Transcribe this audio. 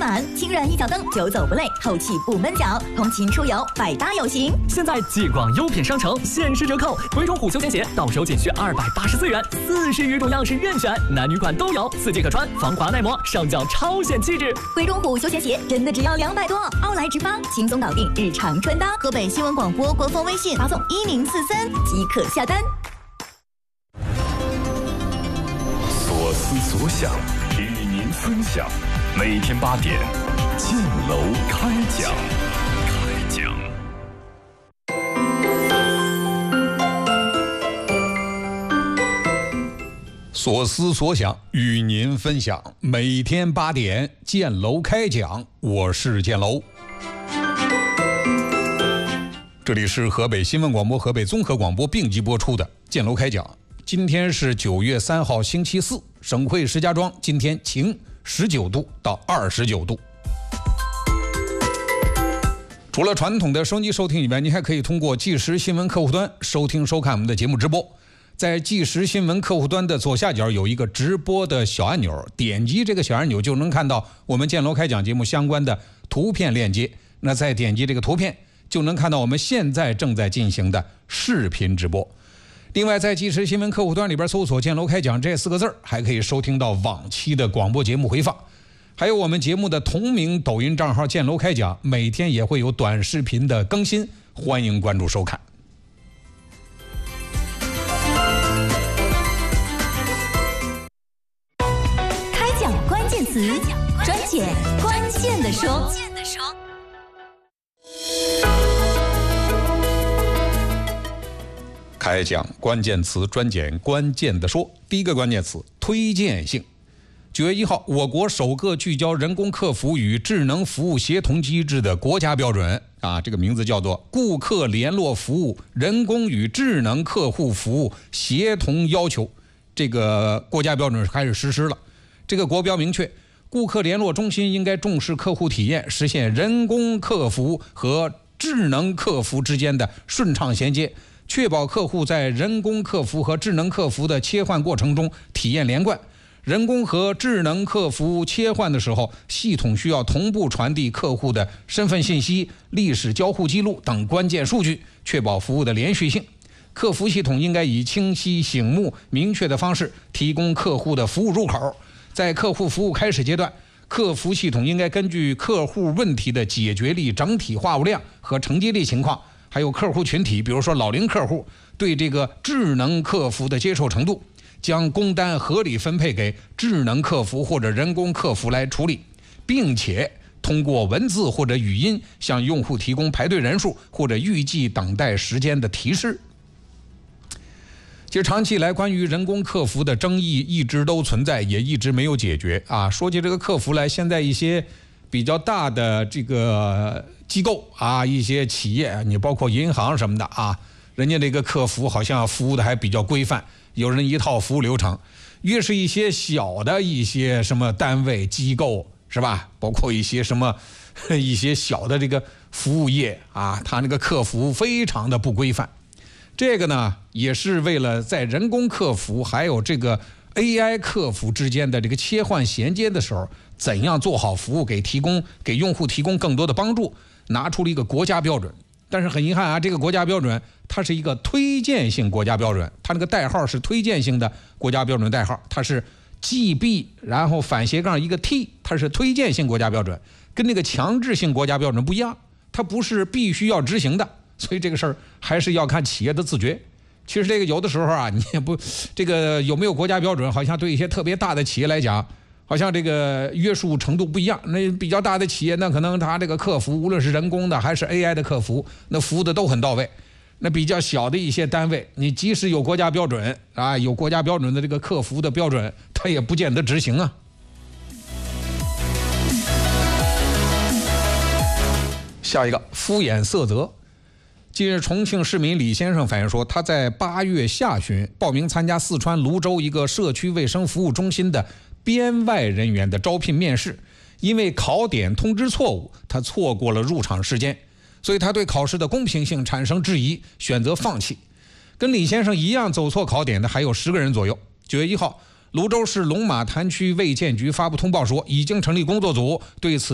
满，轻软一脚蹬，久走不累，透气不闷脚，通勤出游百搭有型。 现在继广优品商城限时折扣，鬼冢虎休闲鞋到手仅需284元，40余种样式任选，男女款都有，4季可穿，防滑耐磨，上脚超显气质。 鬼冢虎休闲鞋真的只要200多，奥莱直发，轻松搞定日常穿搭。河北新闻广播官方微信发送1043即可下单。 所思所想，与您分享。每天8点，建楼开讲。 所思所想与您分享，每天8点建楼开讲，我是建楼。这里是河北新闻广播、河北综合广播并机播出的建楼开讲。今天是9月3号星期四，省会石家庄今天晴，19度到29度。除了传统的收音机收听以外，你还可以通过即时新闻客户端收听收看我们的节目直播。在即时新闻客户端的左下角有一个直播的小按钮，点击这个小按钮就能看到我们建楼开讲节目相关的图片链接。那再点击这个图片，就能看到我们现在正在进行的视频直播。另外，在即时新闻客户端里边搜索“建楼开讲”这4个字，还可以收听到往期的广播节目回放，还有我们节目的同名抖音账号“建楼开讲”，每天也会有短视频的更新，欢迎关注收看。 专解关键的说， 开讲关键词，专讲关键的说。第一个关键词：推荐性。9月1号，我国首个聚焦人工客服与智能服务协同机制的国家标准这个名字叫做《顾客联络服务人工与智能客户服务协同要求》，这个国家标准开始实施了。这个国标明确，顾客联络中心应该重视客户体验，实现人工客服和智能客服之间的顺畅衔接，确保客户在人工客服和智能客服的切换过程中体验连贯。人工和智能客服切换的时候，系统需要同步传递客户的身份信息、历史交互记录等关键数据，确保服务的连续性。客服系统应该以清晰、醒目、明确的方式提供客户的服务入口。在客户服务开始阶段，客服系统应该根据客户问题的解决力、整体话务量和承接力情况，还有客户群体，比如说老龄客户，对这个智能客服的接受程度，将工单合理分配给智能客服或者人工客服来处理，并且通过文字或者语音向用户提供排队人数或者预计等待时间的提示。其实长期以来，关于人工客服的争议一直都存在，也一直没有解决说起这个客服来，现在一些比较大的这个机构一些企业，你包括银行什么的人家这个客服好像服务的还比较规范，有人一套服务流程。越是一些小的一些什么单位机构是吧，包括一些什么一些小的这个服务业他那个客服非常的不规范。这个呢，也是为了在人工客服还有这个 AI 客服之间的这个切换衔接的时候，怎样做好服务，给用户提供更多的帮助，拿出了一个国家标准。但是很遗憾这个国家标准它是一个推荐性国家标准，它那个代号是推荐性的国家标准代号，它是 GB 然后反斜杠一个 T， 它是推荐性国家标准，跟那个强制性国家标准不一样，它不是必须要执行的。所以这个事儿还是要看企业的自觉。其实这个有的时候你也不这个有没有国家标准，好像对一些特别大的企业来讲，好像这个约束程度不一样。那比较大的企业，那可能它这个客服无论是人工的还是 AI 的客服，那服务的都很到位。那比较小的一些单位，你即使有国家标准有国家标准的这个客服的标准，它也不见得执行下一个，敷衍塞责。近日，重庆市民李先生反映说，他在8月下旬报名参加四川泸州一个社区卫生服务中心的编外人员的招聘面试，因为考点通知错误，他错过了入场时间，所以他对考试的公平性产生质疑，选择放弃。跟李先生一样走错考点的还有10个人左右。9月1号，泸州市龙马潭区卫健局发布通报说，已经成立工作组，对此